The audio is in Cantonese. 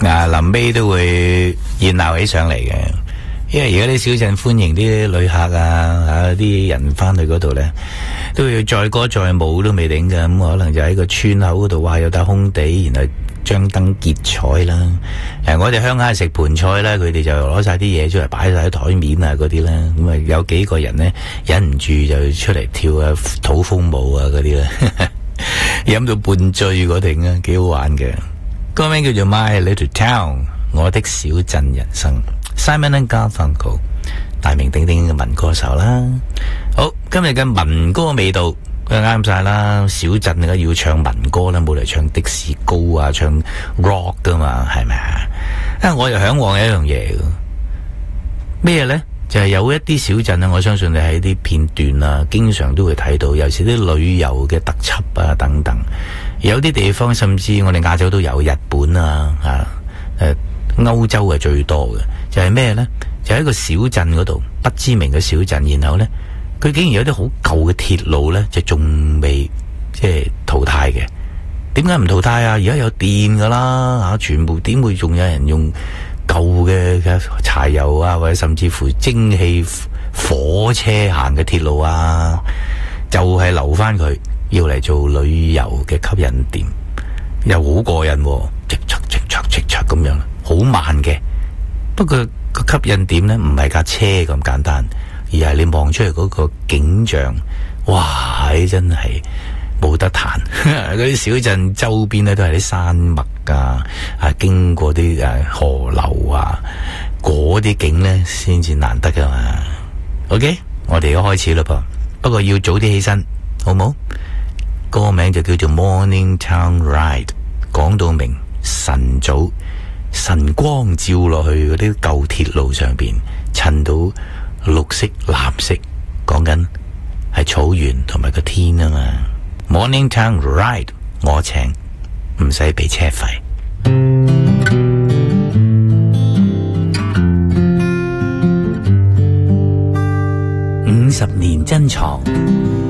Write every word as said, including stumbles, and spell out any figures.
啊，臨尾都會熱鬧起上嚟嘅。因為而家啲小鎮歡迎啲旅客啊，啊啲人翻去嗰度呢，都要載歌載舞都未定嘅，咁可能就喺個村口嗰度，哇有笪空地，然後張燈結彩啦。誒，我哋鄉下食盤菜啦，佢哋就攞晒啲嘢出嚟擺晒喺台面啊嗰啲啦，咁啊有幾個人呢，忍唔住就出嚟跳啊土風舞啊嗰啲啦，飲到半醉嗰定啊，幾好玩嘅。歌名叫做 My Little Town， 我的小鎮人生。Simon and Garfunkel， 大名鼎鼎嘅民歌手啦。好，今日嘅民歌味道佢啱晒啦。小鎮啊要唱民歌啦，冇嚟唱的士高啊，唱 rock 噶嘛，係咪啊？啊，我又向往一樣嘢嘅咩呢？就係、是、有一啲小鎮啊，我相信你喺啲片段啊，經常都會睇到，尤其是啲旅遊嘅特輯啊等等。有啲地方甚至我哋亞洲都有，日本啊啊誒。歐洲係最多嘅，就係咩呢？就喺一個小鎮嗰度，不知名嘅小鎮，然後呢，佢竟然有啲好舊嘅鐵路呢，就仲未即係淘汰嘅。點解唔淘汰啊？而家有電噶啦，吓全部點會仲有人用舊嘅嘅柴油啊，或者甚至乎蒸汽火車行嘅鐵路啊？就係留翻佢，要嚟做旅遊嘅吸引點，又好過癮，直直直直直直咁樣。好慢嘅，不過個吸引點呢，唔係架車咁簡單，而係你望出嚟嗰個景象，哇！真係冇得彈。嗰啲小鎮周邊呢，都係啲山脈啊，啊經過啲誒河流啊，嗰啲景呢，先至難得噶嘛。OK， 我哋而家開始啦噃，不過要早啲起身，好冇？歌名就叫做 Morning Town Ride， 講到明晨早。晨光照落去嗰啲舊鐵路上邊，襯到綠色、藍色，講緊係草原同埋個天啊嘛。Morning Town Ride， 我請，唔使俾車費。五十年珍藏。